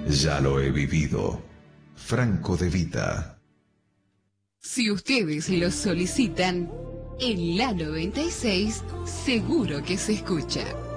Ya lo he vivido. Franco De Vita. Si ustedes lo solicitan, en la 96 seguro que se escucha.